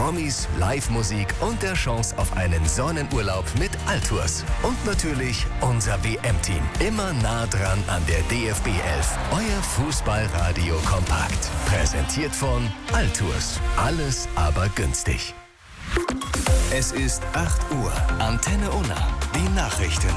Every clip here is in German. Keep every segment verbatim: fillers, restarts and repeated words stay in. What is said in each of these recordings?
Promis, Live-Musik und der Chance auf einen Sonnenurlaub mit Altours. Und natürlich unser W M-Team. Immer nah dran an der D F B elf. Euer Fußballradio kompakt. Präsentiert von Altours. Alles aber günstig. Es ist acht Uhr. Antenne Unna. Die Nachrichten.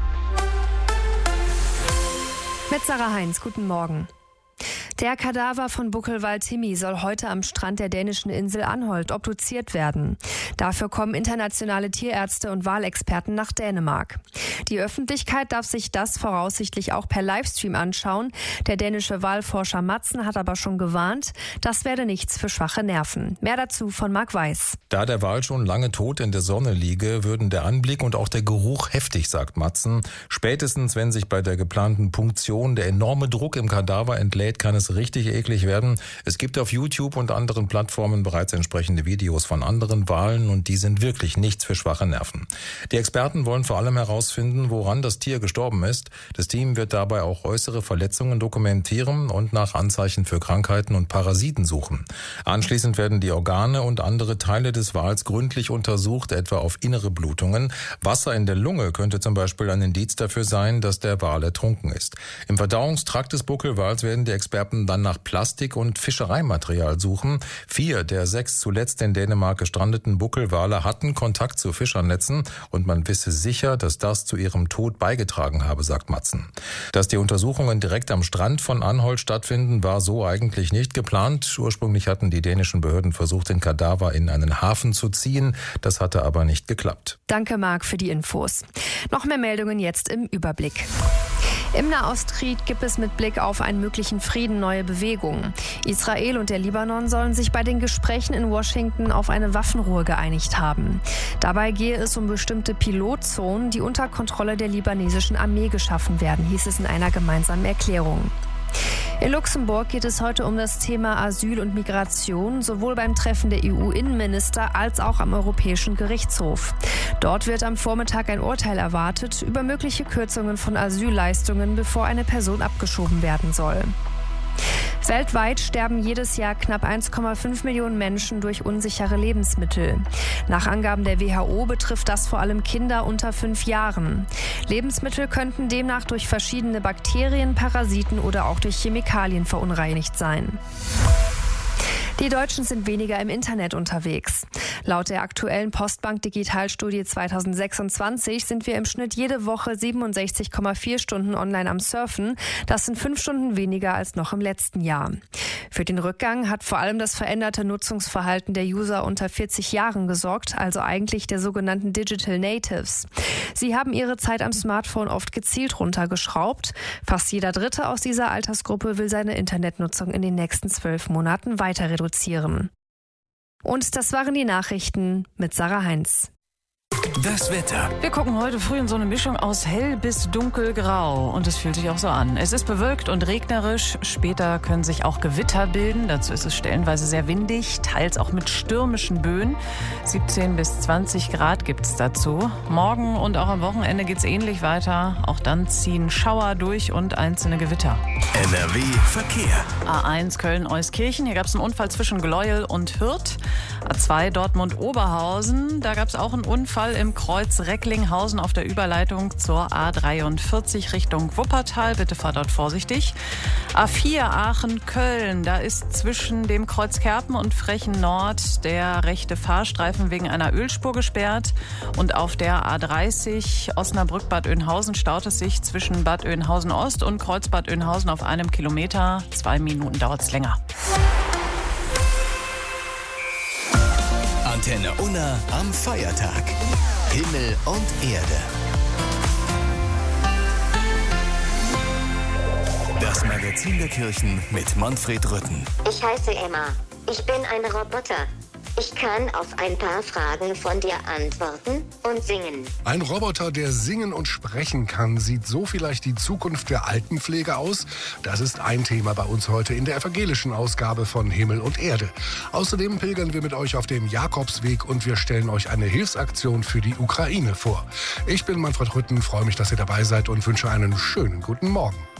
Mit Sarah Heinz, guten Morgen. Der Kadaver von Buckelwald Timmy soll heute am Strand der dänischen Insel Anholt obduziert werden. Dafür kommen internationale Tierärzte und Walexperten nach Dänemark. Die Öffentlichkeit darf sich das voraussichtlich auch per Livestream anschauen. Der dänische Walforscher Madsen hat aber schon gewarnt, das werde nichts für schwache Nerven. Mehr dazu von Marc Weiß. Da der Wal schon lange tot in der Sonne liege, würden der Anblick und auch der Geruch heftig, sagt Madsen. Spätestens, wenn sich bei der geplanten Punktion der enorme Druck im Kadaver entlädt, kann es richtig eklig werden. Es gibt auf YouTube und anderen Plattformen bereits entsprechende Videos von anderen Walen und die sind wirklich nichts für schwache Nerven. Die Experten wollen vor allem herausfinden, woran das Tier gestorben ist. Das Team wird dabei auch äußere Verletzungen dokumentieren und nach Anzeichen für Krankheiten und Parasiten suchen. Anschließend werden die Organe und andere Teile des Wals gründlich untersucht, etwa auf innere Blutungen. Wasser in der Lunge könnte zum Beispiel ein Indiz dafür sein, dass der Wal ertrunken ist. Im Verdauungstrakt des Buckelwals werden die Experten dann nach Plastik- und Fischereimaterial suchen. Vier der sechs zuletzt in Dänemark gestrandeten Buckelwale hatten Kontakt zu Fischernetzen und man wisse sicher, dass das zu ihrem Tod beigetragen habe, sagt Madsen. Dass die Untersuchungen direkt am Strand von Anholt stattfinden, war so eigentlich nicht geplant. Ursprünglich hatten die dänischen Behörden versucht, den Kadaver in einen Hafen zu ziehen. Das hatte aber nicht geklappt. Danke, Marc, für die Infos. Noch mehr Meldungen jetzt im Überblick. Im Nahostkrieg gibt es mit Blick auf einen möglichen Frieden neue Bewegungen. Israel und der Libanon sollen sich bei den Gesprächen in Washington auf eine Waffenruhe geeinigt haben. Dabei gehe es um bestimmte Pilotzonen, die unter Kontrolle der libanesischen Armee geschaffen werden, hieß es in einer gemeinsamen Erklärung. In Luxemburg geht es heute um das Thema Asyl und Migration, sowohl beim Treffen der E U-Innenminister als auch am Europäischen Gerichtshof. Dort wird am Vormittag ein Urteil erwartet über mögliche Kürzungen von Asylleistungen, bevor eine Person abgeschoben werden soll. Weltweit sterben jedes Jahr knapp eins Komma fünf Millionen Menschen durch unsichere Lebensmittel. Nach Angaben der W H O betrifft das vor allem Kinder unter fünf Jahren. Lebensmittel könnten demnach durch verschiedene Bakterien, Parasiten oder auch durch Chemikalien verunreinigt sein. Die Deutschen sind weniger im Internet unterwegs. Laut der aktuellen Postbank-Digitalstudie zweitausendsechsundzwanzig sind wir im Schnitt jede Woche siebenundsechzig Komma vier Stunden online am Surfen. Das sind fünf Stunden weniger als noch im letzten Jahr. Für den Rückgang hat vor allem das veränderte Nutzungsverhalten der User unter vierzig Jahren gesorgt, also eigentlich der sogenannten Digital Natives. Sie haben ihre Zeit am Smartphone oft gezielt runtergeschraubt. Fast jeder Dritte aus dieser Altersgruppe will seine Internetnutzung in den nächsten zwölf Monaten weiter reduzieren. Und das waren die Nachrichten mit Sarah Heinz. Das Wetter. Wir gucken heute früh in so eine Mischung aus hell bis dunkelgrau und es fühlt sich auch so an. Es ist bewölkt und regnerisch. Später können sich auch Gewitter bilden. Dazu ist es stellenweise sehr windig, teils auch mit stürmischen Böen. siebzehn bis zwanzig Grad gibt es dazu. Morgen und auch am Wochenende geht es ähnlich weiter. Auch dann ziehen Schauer durch und einzelne Gewitter. N R W Verkehr. A eins Köln-Euskirchen. Hier gab es einen Unfall zwischen Gleuel und Hürth. A zwei Dortmund-Oberhausen. Da gab es auch einen Unfall im Kreuz Recklinghausen auf der Überleitung zur A dreiundvierzig Richtung Wuppertal. Bitte fahrt dort vorsichtig. A vier Aachen-Köln. Da ist zwischen dem Kreuz Kerpen und Frechen Nord der rechte Fahrstreifen wegen einer Ölspur gesperrt. Und auf der A dreißig Osnabrück-Bad Oeynhausen staut es sich zwischen Bad Oeynhausen Ost und Kreuz Bad Oeynhausen auf einem Kilometer. Zwei Minuten dauert es länger. Antenne Unna am Feiertag. Himmel und Erde. Das Magazin der Kirchen mit Manfred Rütten. Ich heiße Emma. Ich bin ein Roboter. Ich kann auf ein paar Fragen von dir antworten und singen. Ein Roboter, der singen und sprechen kann, sieht so vielleicht die Zukunft der Altenpflege aus? Das ist ein Thema bei uns heute in der evangelischen Ausgabe von Himmel und Erde. Außerdem pilgern wir mit euch auf dem Jakobsweg und wir stellen euch eine Hilfsaktion für die Ukraine vor. Ich bin Manfred Rütten, freue mich, dass ihr dabei seid und wünsche einen schönen guten Morgen.